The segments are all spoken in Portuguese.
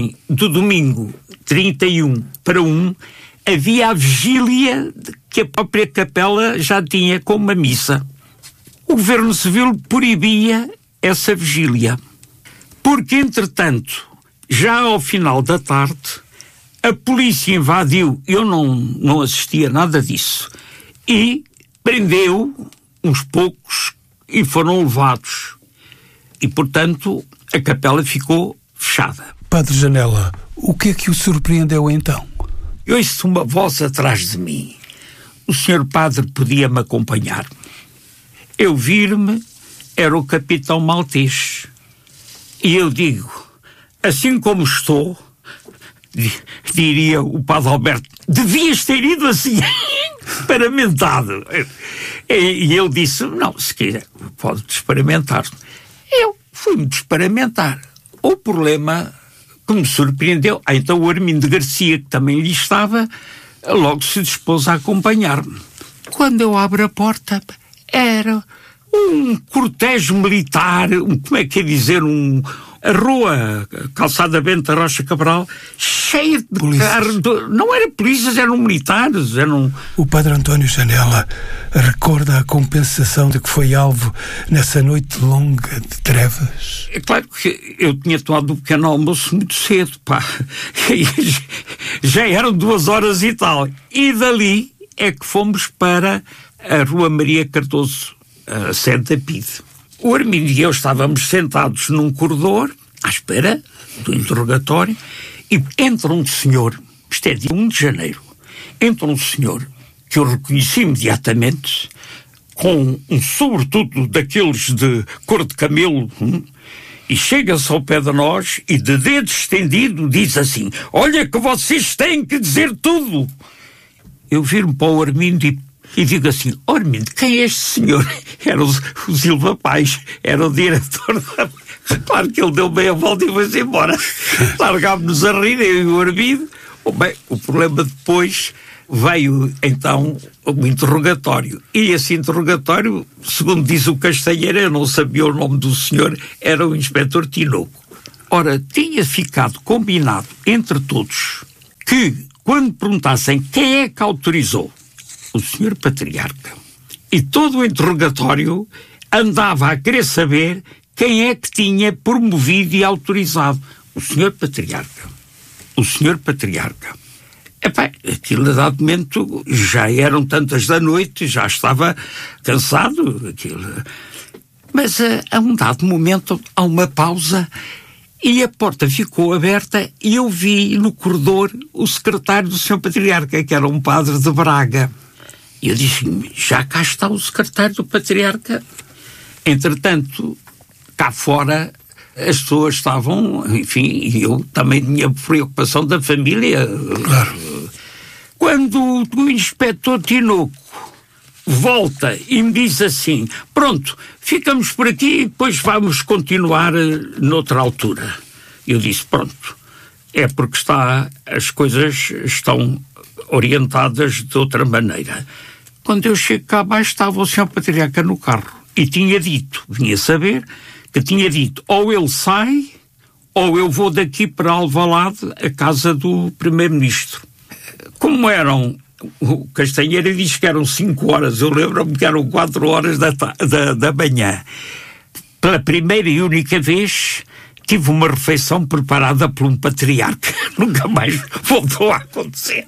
do domingo 31 para 1, havia a vigília que a própria capela já tinha com uma missa. O Governo Civil proibia essa vigília, porque, entretanto, já ao final da tarde, a polícia invadiu, eu não assisti a nada disso, e prendeu uns poucos e foram levados. E, portanto, a capela ficou fechada. Padre Janela, o que é que o surpreendeu então? Eu ouço uma voz atrás de mim. O senhor padre podia-me acompanhar. Eu vir-me, era o capitão Maltês. E eu digo, assim como estou, diria o padre Alberto, devias ter ido assim, paramentado. E ele disse, não, se quiser, pode desparamentar. Eu fui-me desparamentar. O problema que me surpreendeu, então o Armindo Garcia, que também lhe estava, logo se dispôs a acompanhar-me. Quando eu abro a porta, era um cortejo militar, como é que é dizer, a rua, calçada Bento da Rocha Cabral, cheia de carros, não eram polícias, eram militares, O padre António Janela recorda a compensação de que foi alvo nessa noite longa de trevas? É claro que eu tinha tomado um pequeno almoço muito cedo, pá. Já eram 2h e tal. E dali é que fomos para a Rua Maria Cardoso, a sede da PIDE. O Armindo e eu estávamos sentados num corredor, à espera do interrogatório, e entra um senhor, isto é dia 1 de janeiro, entra um senhor que eu reconheci imediatamente, com um sobretudo daqueles de cor de camelo, e chega-se ao pé de nós e de dedo estendido diz assim, olha que vocês têm que dizer tudo. Eu viro-me para o Armindo e digo assim, Armindo, quem é este senhor? Era o Silva Paz, era o diretor da... Claro que ele deu meia volta e foi-se embora. Largámos-nos a rir, eu e o Armindo. Bem, o problema depois veio, então, o interrogatório. E esse interrogatório, segundo diz o Castanheira, eu não sabia o nome do senhor, era o inspetor Tinoco. Ora, tinha ficado combinado entre todos que, quando perguntassem quem é que autorizou, o senhor Patriarca, e todo o interrogatório andava a querer saber quem é que tinha promovido e autorizado. O senhor Patriarca. O senhor Patriarca. Epá, aquilo a dado momento já eram tantas da noite, já estava cansado. Aquilo. Mas a um dado momento há uma pausa e a porta ficou aberta e eu vi no corredor o secretário do senhor Patriarca, que era um padre de Braga. E eu disse, já cá está o secretário do Patriarca. Entretanto, cá fora, as pessoas estavam, enfim, e eu também tinha preocupação da família. Claro. Quando o inspetor Tinoco volta e me diz assim, pronto, ficamos por aqui e depois vamos continuar noutra altura. Eu disse, pronto, é porque as coisas estão orientadas de outra maneira. Quando eu chego cá abaixo estava o senhor Patriarca no carro e tinha dito, vinha saber, que tinha dito, ou ele sai, ou eu vou daqui para Alvalade, a casa do primeiro-ministro. Como eram, o Castanheira diz que eram 5 horas, eu lembro-me que eram 4 horas da manhã. Pela primeira e única vez, tive uma refeição preparada por um patriarca. Nunca mais voltou a acontecer.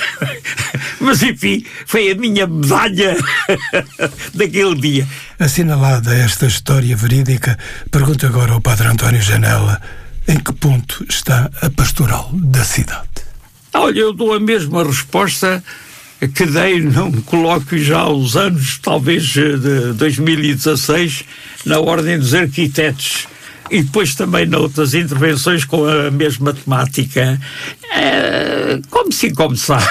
Mas, enfim, foi a minha medalha daquele dia. Assinalada esta história verídica, pergunto agora ao padre António Janela, em que ponto está a pastoral da cidade? Olha, eu dou a mesma resposta que dei num colóquio já há uns anos, talvez de 2016, na Ordem dos Arquitetos. E depois também noutras intervenções com a mesma temática. Como sim, como sabe.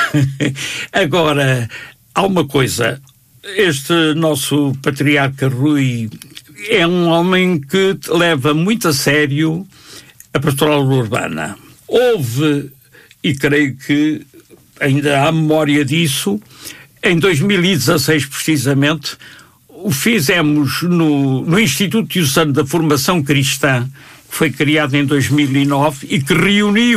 Agora, há uma coisa. Este nosso patriarca Rui é um homem que leva muito a sério a pastoral urbana. Houve, e creio que ainda há memória disso, em 2016 precisamente, o fizemos no Instituto Diocesano da Formação Cristã, que foi criado em 2009 e que reuniu